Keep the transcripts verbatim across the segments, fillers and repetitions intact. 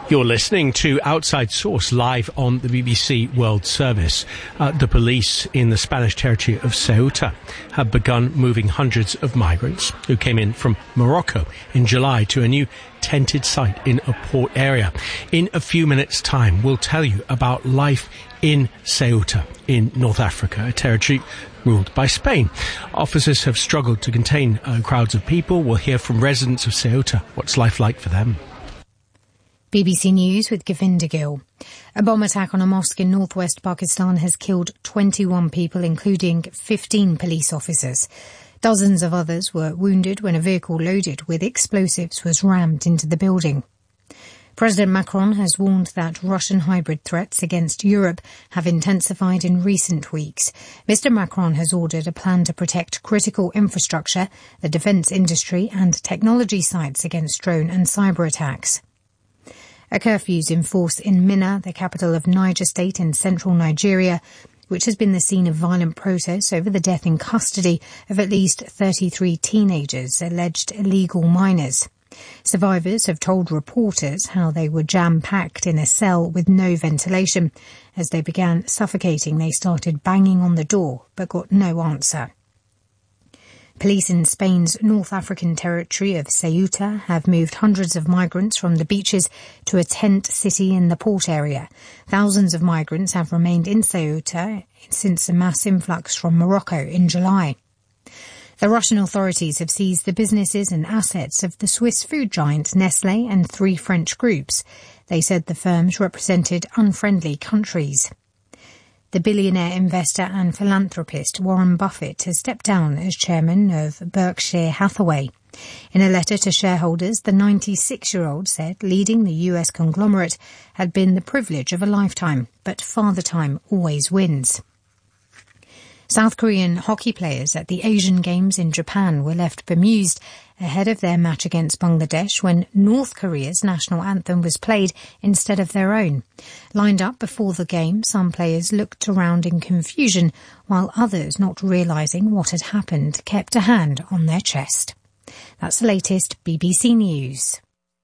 You're listening to Outside Source live on the B B C World Service. Uh, the police in the Spanish territory of Ceuta have begun moving hundreds of migrants who came in from Morocco in July to a new tented site in a port area. In a few minutes' time, we'll tell you about life in Ceuta in North Africa, a territory ruled by Spain. Officers have struggled to contain uh, crowds of people. We'll hear from residents of Ceuta. What's life like for them? B B C News with Govinda Gill. A bomb attack on a mosque in northwest Pakistan has killed twenty-one people, including fifteen police officers. Dozens of others were wounded when a vehicle loaded with explosives was rammed into the building. President Macron has warned that Russian hybrid threats against Europe have intensified in recent weeks. Mister Macron has ordered a plan to protect critical infrastructure, the defence industry and technology sites against drone and cyber attacks. A curfew's in force in Minna, the capital of Niger State in central Nigeria, which has been the scene of violent protests over the death in custody of at least thirty-three teenagers, alleged illegal minors. Survivors have told reporters how they were jam-packed in a cell with no ventilation. As they began suffocating, they started banging on the door, but got no answer. Police in Spain's North African territory of Ceuta have moved hundreds of migrants from the beaches to a tent city in the port area. Thousands of migrants have remained in Ceuta since a mass influx from Morocco in July. The Russian authorities have seized the businesses and assets of the Swiss food giant Nestlé and three French groups. They said the firms represented unfriendly countries. The billionaire investor and philanthropist Warren Buffett has stepped down as chairman of Berkshire Hathaway. In a letter to shareholders, the ninety-six-year-old said leading the U S conglomerate had been the privilege of a lifetime, but Father Time always wins. South Korean hockey players at the Asian Games in Japan were left bemused ahead of their match against Bangladesh when North Korea's national anthem was played instead of their own. Lined up before the game, some players looked around in confusion, while others, not realising what had happened, kept a hand on their chest. That's the latest B B C News.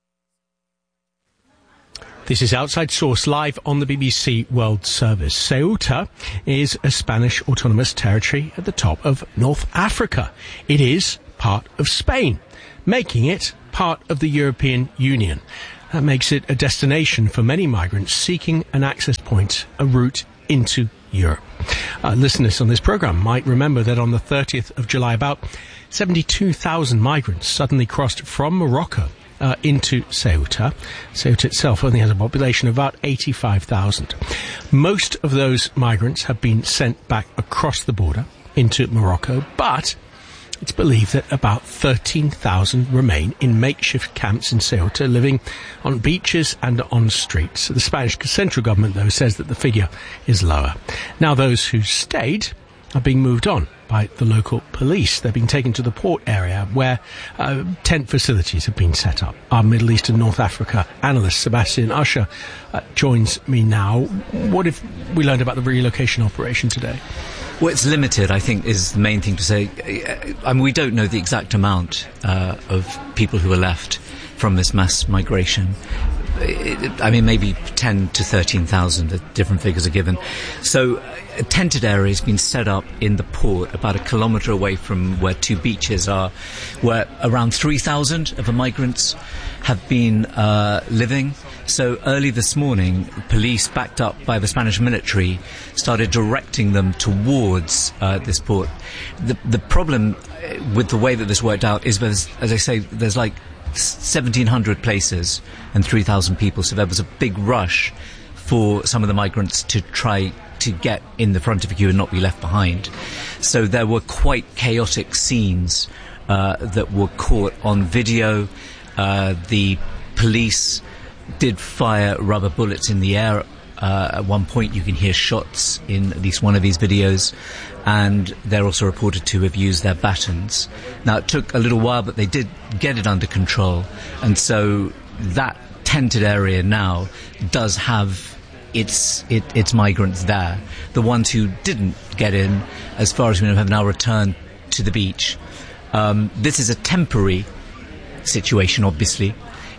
This is Outside Source live on the B B C World Service. Ceuta is a Spanish autonomous territory at the top of North Africa. It is part of Spain, making it part of the European Union. That makes it a destination for many migrants seeking an access point, a route into Europe. Uh, listeners on this programme might remember that on the thirtieth of July, about seventy-two thousand migrants suddenly crossed from Morocco Uh, into Ceuta. Ceuta itself only has a population of about eighty-five thousand. Most of those migrants have been sent back across the border into Morocco, but it's believed that about thirteen thousand remain in makeshift camps in Ceuta, living on beaches and on streets. The Spanish central government, though, says that the figure is lower. Now, those who stayed are being moved on by the local police. They're being taken to the port area where uh, tent facilities have been set up. Our Middle East and North Africa analyst Sebastian Usher uh, joins me now. What have we learned about the relocation operation today? Well, it's limited, I think, is the main thing to say. I mean, we don't know the exact amount uh, of people who are left from this mass migration. I mean, maybe ten to thirteen thousand, different figures are given. So a tented area has been set up in the port about a kilometre away from where two beaches are, where around three thousand of the migrants have been uh, living. So early this morning, police, backed up by the Spanish military, started directing them towards uh, this port. The, the problem with the way that this worked out is, there's, as I say, there's like seventeen hundred places and three thousand people, so there was a big rush for some of the migrants to try to get in the front of the queue and not be left behind. So there were quite chaotic scenes uh, that were caught on video. Uh, the police did fire rubber bullets in the air. Uh, at one point you can hear shots in at least one of these videos, and they're also reported to have used their batons. Now, it took a little while, but they did get it under control, and so that tented area now does have its it, its migrants there. The ones who didn't get in, as far as we know, have now returned to the beach. Um, this is a temporary situation, obviously.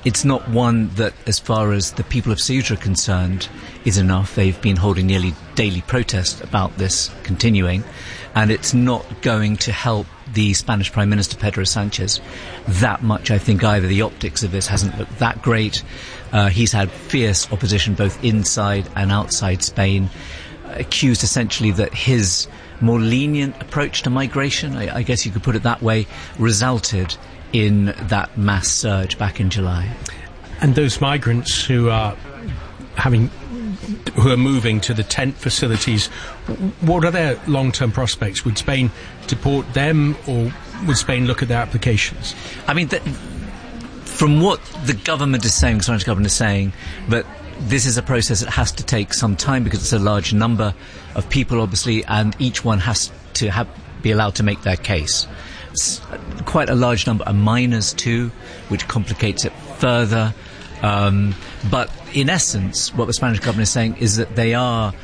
it's not one that, as far as the people of Ceuta are concerned, is enough. They've been holding nearly daily protests about this continuing, and it's not going to help the Spanish Prime Minister Pedro Sanchez that much, I think, either. The optics of this hasn't looked that great. Uh, he's had fierce opposition both inside and outside Spain, accused essentially that his more lenient approach to migration, I, I guess you could put it that way, resulted in that mass surge back in July. And those migrants who are having, who are moving to the tent facilities, what are their long-term prospects? Would Spain deport them, or would Spain look at their applications? I mean, th- from what the government is saying, the Spanish government is saying, that this is a process that has to take some time because it's a large number of people, obviously, and each one has to have, be allowed to make their case. It's quite a large number of minors too, which complicates it further. Um, but in essence, what the Spanish government is saying is that they are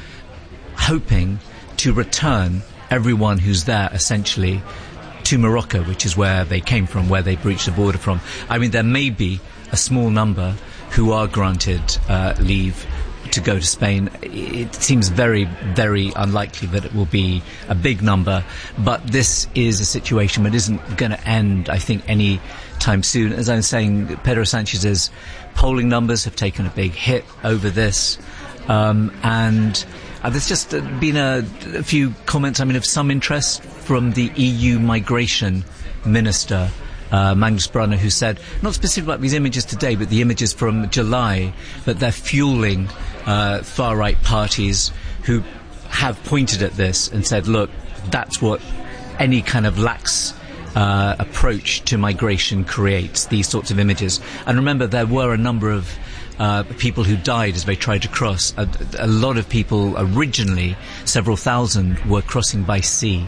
hoping to return everyone who's there, essentially, to Morocco, which is where they came from, where they breached the border from. I mean, there may be a small number who are granted uh, leave to go to Spain. It seems very, very unlikely that it will be a big number, but this is a situation that isn't going to end, I think, any time soon. As I was saying, Pedro Sanchez's polling numbers have taken a big hit over this, um, and uh, there's just uh, been a, a few comments, I mean, of some interest from the E U migration minister, Uh, Magnus Brunner, who said, not specifically about these images today, but the images from July, that they're fueling uh, far-right parties who have pointed at this and said, look, that's what any kind of lax uh, approach to migration creates, these sorts of images. And remember, there were a number of uh, people who died as they tried to cross. A, a lot of people originally, several thousand, were crossing by sea.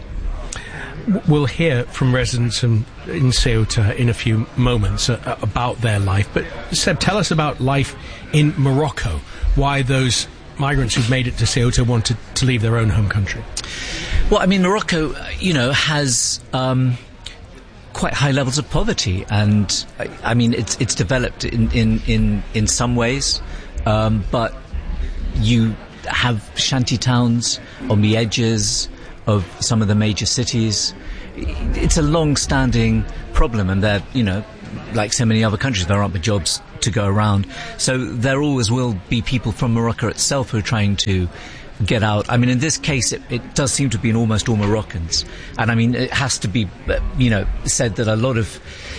We'll hear from residents in, in Ceuta in a few moments uh, about their life. But Seb, tell us about life in Morocco. Why those migrants who've made it to Ceuta wanted to leave their own home country. Well, I mean, Morocco, you know, has um, quite high levels of poverty, and I, I mean, it's it's developed in in in, in some ways, um, but you have shanty towns on the edges of some of the major cities. It's a long-standing problem, and there, you know, like so many other countries, there aren't the jobs to go around. So there always will be people from Morocco itself who are trying to get out. I mean, in this case, it, it does seem to be in almost all Moroccans. And I mean, it has to be, you know, said that a lot of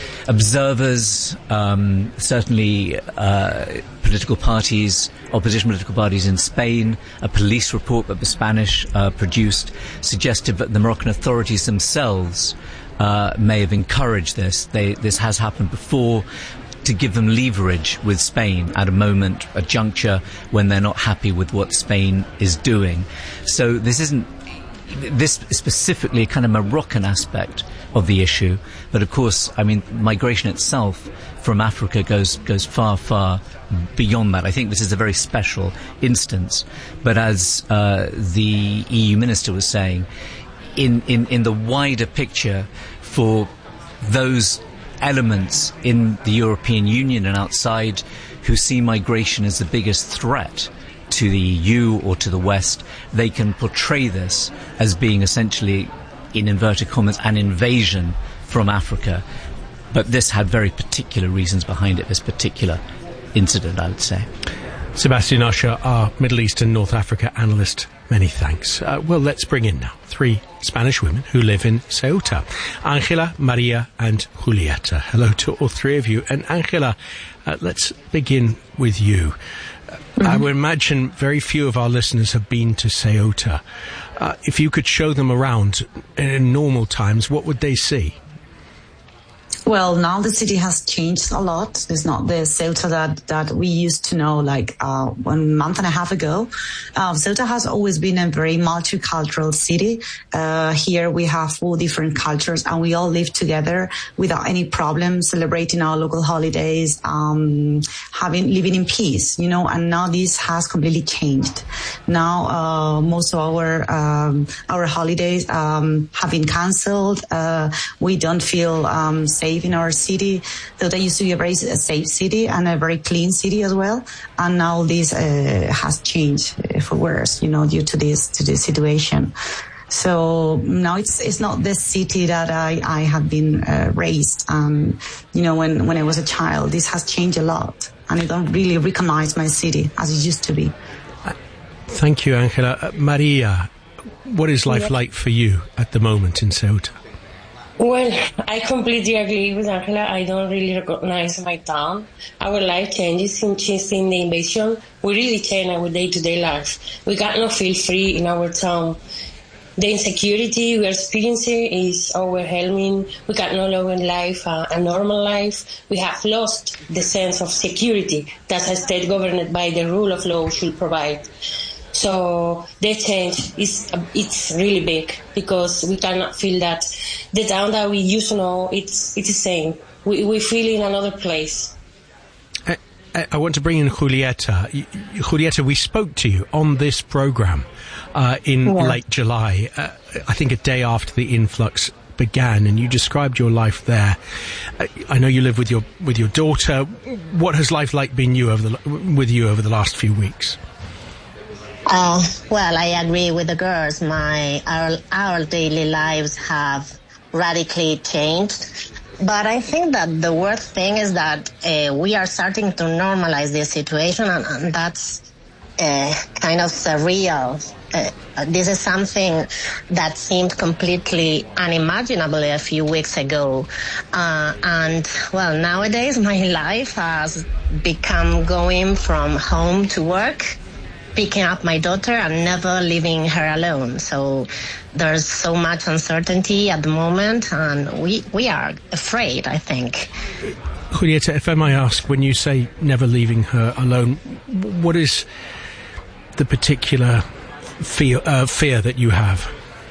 observers, um, certainly uh, political parties, opposition political parties in Spain, a police report that the Spanish uh, produced suggested that the Moroccan authorities themselves uh, may have encouraged this. They, this has happened before, to give them leverage with Spain at a moment, a juncture when they're not happy with what Spain is doing. So this isn't this is specifically a kind of Moroccan aspect of the issue, but of course, I mean, migration itself from Africa goes goes far, far beyond that. I think this is a very special instance. But as uh, the E U minister was saying, in, in, in the wider picture, for those elements in the European Union and outside who see migration as the biggest threat to the E U or to the West, they can portray this as being essentially, in inverted commas, an invasion from Africa. But this had very particular reasons behind it, this particular incident, I would say. Sebastian Usher, our Middle East and North Africa analyst, many thanks. Uh, well, let's bring in now three Spanish women who live in Ceuta. Angela, Maria and Julieta. Hello to all three of you. And Angela, uh, let's begin with you. Mm-hmm. I would imagine very few of our listeners have been to Ceuta. Uh, if you could show them around in normal times, what would they see? Well, now the city has changed a lot. It's not the Ceuta that, that we used to know like uh, one month and a half ago. Uh, Ceuta has always been a very multicultural city. Uh, here we have four different cultures and we all live together without any problem, celebrating our local holidays, um, having, living in peace, you know, and now this has completely changed. Now, uh, most of our, um, our holidays, um, have been cancelled. Uh, we don't feel, um, safe safe in our city. Ceuta used to be a very safe city and a very clean city as well. And now this uh, has changed for worse, you know, due to this to this situation. So now it's it's not the city that I, I have been uh, raised. Um, you know, when, when I was a child, this has changed a lot. And I don't really recognize my city as it used to be. Thank you, Angela. Uh, Maria, what is life yeah. like for you at the moment in Ceuta? Well, I completely agree with Angela. I don't really recognize my town. Our life changes since the invasion. We really change our day-to-day life. We cannot feel free in our town. The insecurity we are experiencing is overwhelming. We can no longer live a, a normal life. We have lost the sense of security that a state governed by the rule of law should provide. So the change is it's really big because we cannot feel that the town that we used to know it's it's the same. We we feel in another place. I, I want to bring in Julieta. Julieta, we spoke to you on this program. Uh, in yeah. late July, uh, I think a day after the influx began, and you described your life there. Uh, I know you live with your with your daughter. What has life like been you over the with you over the last few weeks? Uh, well, I agree with the girls. My our our daily lives have radically changed. But I think that the worst thing is that uh, we are starting to normalize this situation, and, and that's uh, kind of surreal. Uh, this is something that seemed completely unimaginable a few weeks ago. Uh, and, well, nowadays my life has become going from home to work, picking up my daughter and never leaving her alone. So there's so much uncertainty at the moment, and we, we are afraid, I think. Julieta, if I may ask, when you say never leaving her alone, what is the particular fear, uh, fear that you have?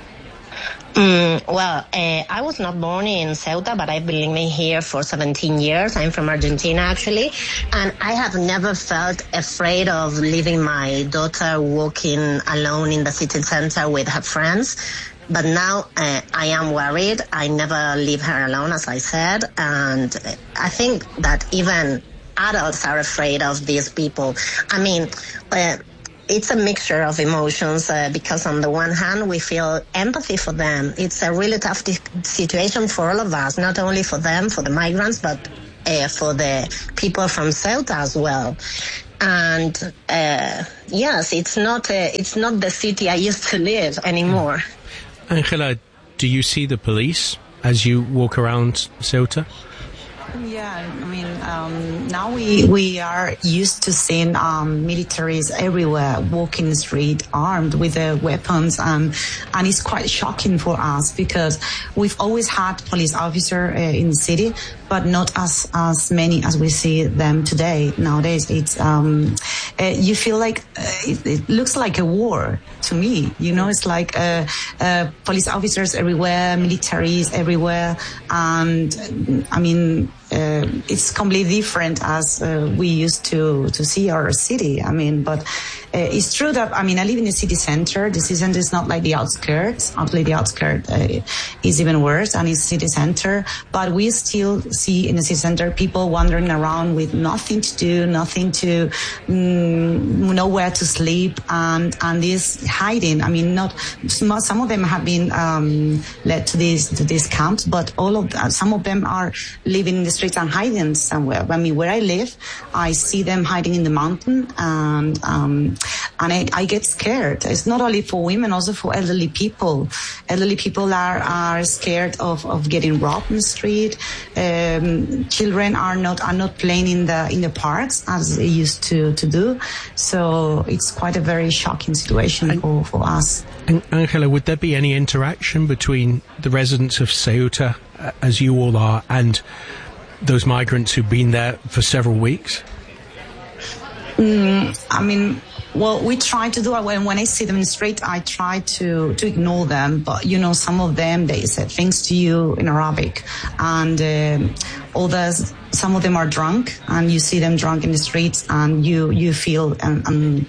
Mm, well, uh, I was not born in Ceuta, but I've been living here for seventeen years. I'm from Argentina, actually, and I have never felt afraid of leaving my daughter walking alone in the city center with her friends. But now uh, I am worried. I never leave her alone, as I said, and I think that even adults are afraid of these people. I mean, uh, it's a mixture of emotions uh, because on the one hand, we feel empathy for them. It's a really tough t- situation for all of us, not only for them, for the migrants, but uh, for the people from Ceuta as well. And uh, yes, it's not uh, it's not the city I used to live anymore. Angela, do you see the police as you walk around Ceuta? Yeah, I mean, um, now we we are used to seeing um, militaries everywhere walking the street armed with their weapons, um, and it's quite shocking for us because we've always had police officers uh, in the city, but not as as many as we see them today. Nowadays, it's um, uh, you feel like uh, it, it looks like a war to me. You know, it's like uh, uh, police officers everywhere, militaries everywhere, and I mean. Uh, it's completely different as uh, we used to, to see our city. I mean, but uh, it's true that, I mean, I live in the city center. The city center is not like the outskirts. Actually, the outskirts uh, is even worse, and it's city center. But we still see in the city center people wandering around with nothing to do, nothing to, um, nowhere to sleep, and, and this hiding. I mean, not, some of them have been um, led to these, to these camps, but all of, uh, some of them are living in the streets and hiding somewhere. I mean, where I live, I see them hiding in the mountain, and um, and I, I get scared. It's not only for women, also for elderly people. Elderly people are, are scared of, of getting robbed in the street. Um, children are not are not playing in the in the parks as they used to, to do. So it's quite a very shocking situation and, for, for us. And Angela, would there be any interaction between the residents of Ceuta, uh, as you all are, and those migrants who've been there for several weeks? Mm, I mean, well, we try to do it. When, when I see them in the street, I try to, to ignore them. But, you know, some of them, they said things to you in Arabic. And um, others, some of them are drunk, and you see them drunk in the streets, and you, you feel um, um,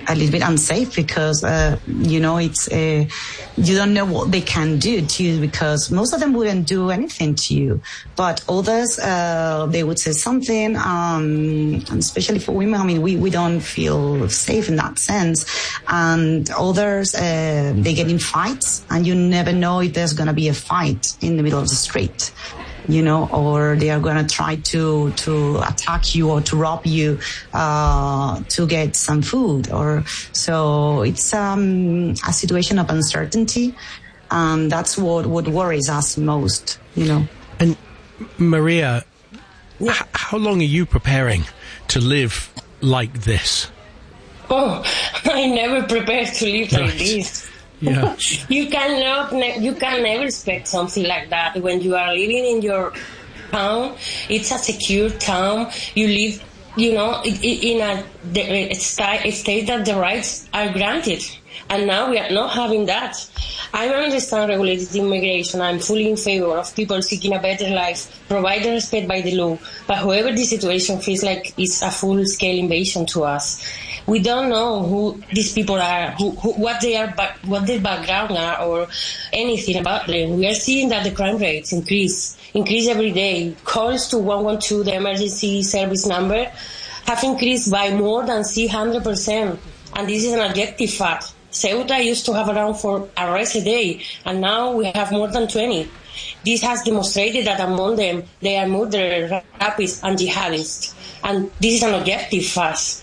a little bit unsafe because, uh, you know, it's, uh, you don't know what they can do to you because most of them wouldn't do anything to you. But others, uh, they would say something, um, and especially for women, I mean, we, we don't feel safe in that sense. And others, uh, they get in fights and you never know if there's going to be a fight in the middle of the street. You know, or they are going to try to to attack you or to rob you uh, to get some food. Or so it's um, a situation of uncertainty, and that's what what worries us most. You know. And Maria, yeah. h- how long are you preparing to live like this? Oh, I never prepared to live right. like this. Yeah. you cannot, ne- you can never expect something like that when you are living in your town. It's a secure town. You live, you know, in a state that the rights are granted, and now we are not having that. I understand regulated immigration. I'm fully in favor of people seeking a better life, provided respect by the law. But however, the situation feels like it's a full-scale invasion to us. We don't know who these people are, who, who, what they are, what their background are, or anything about them. We are seeing that the crime rates increase, increase every day. Calls to one one two, the emergency service number, have increased by more than six hundred percent. And this is an objective fact. Ceuta used to have around four arrests a day, and now we have more than twenty. This has demonstrated that among them, they are murderers, rapists, and jihadists. And this is an objective fact.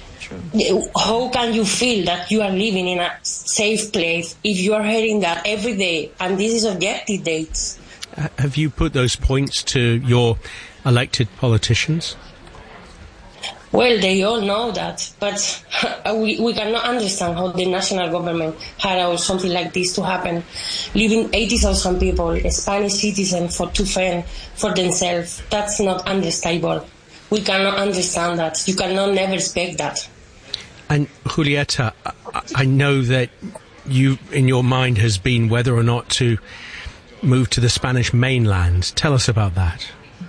How can you feel that you are living in a safe place if you are hearing that every day? And this is objective dates. Uh, have you put those points to your elected politicians? Well, they all know that, but we, we cannot understand how the national government had allowed something like this to happen. Leaving eighty thousand people, Spanish citizens, for to fend for themselves, that's not understandable. We cannot understand that. You cannot never expect that. And Julieta, I know that you, in your mind, has been whether or not to move to the Spanish mainland. Tell us about that.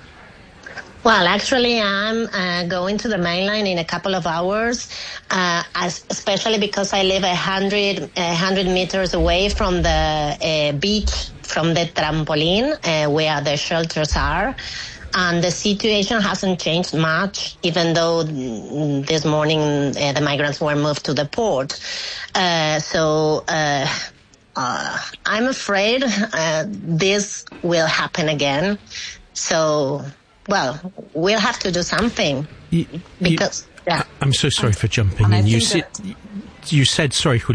Well, actually, I'm uh, going to the mainland in a couple of hours, uh, as, especially because I live a hundred, a hundred meters away from the uh, beach, from the trampoline, uh, where the shelters are. And the situation hasn't changed much, even though this morning uh, the migrants were moved to the port. Uh, so uh, uh, I'm afraid uh, this will happen again. So, well, we'll have to do something. You, because, you, yeah. I'm so sorry for jumping in. You, si- you said, sorry,